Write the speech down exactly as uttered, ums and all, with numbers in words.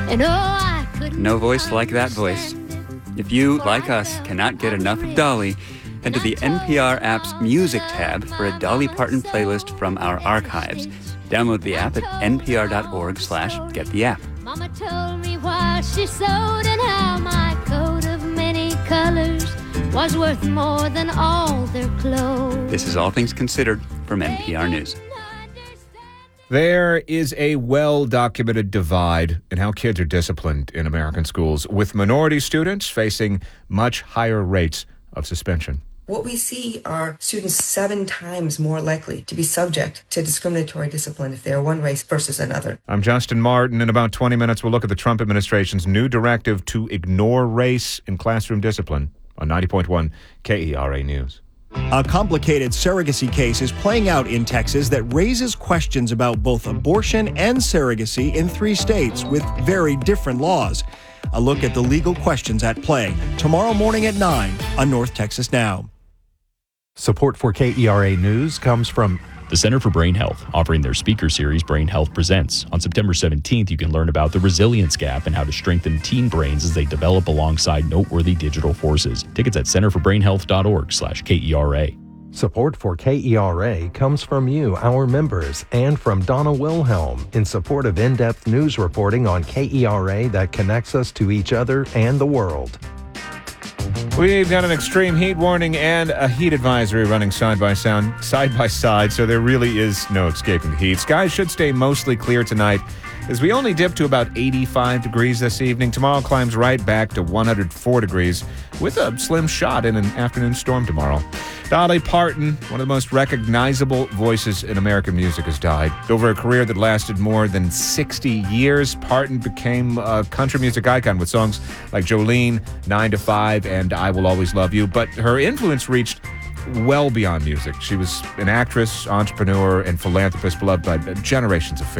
And oh, I couldn't No voice like that voice. If you, like us, cannot get enough of Dolly, head to the N P R app's Music tab for a Dolly Parton playlist from our archives. Download the app at npr.org slash get the app. Mama told me while she sewed and how my coat of many colors was worth more than all their clothes. This is All Things Considered from N P R News. There is a well-documented divide in how kids are disciplined in American schools, with minority students facing much higher rates of suspension. What we see are students seven times more likely to be subject to discriminatory discipline if they are one race versus another. I'm Justin Martin. In about twenty minutes, we'll look at the Trump administration's new directive to ignore race in classroom discipline on ninety point one K E R A News. A complicated surrogacy case is playing out in Texas that raises questions about both abortion and surrogacy in three states with very different laws. A look at the legal questions at play tomorrow morning at nine on North Texas Now. Support for K E R A News comes from the Center for Brain Health, offering their speaker series Brain Health Presents. On September seventeenth, you can learn about the resilience gap and how to strengthen teen brains as they develop alongside noteworthy digital forces. Tickets at centerforbrainhealth.org slash K-E-R-A. Support for K E R A comes from you, our members, and from Donna Wilhelm in support of in-depth news reporting on K E R A that connects us to each other and the world. We've got an extreme heat warning and a heat advisory running side by side, side by side, so there really is no escaping the heat. Skies should stay mostly clear tonight, as we only dip to about eighty-five degrees this evening. Tomorrow climbs right back to one hundred four degrees, with a slim shot in an afternoon storm tomorrow. Dolly Parton, one of the most recognizable voices in American music, has died. Over a career that lasted more than sixty years, Parton became a country music icon with songs like Jolene, Nine to Five, and I Will Always Love You. But her influence reached well beyond music. She was an actress, entrepreneur, and philanthropist beloved by generations of fans.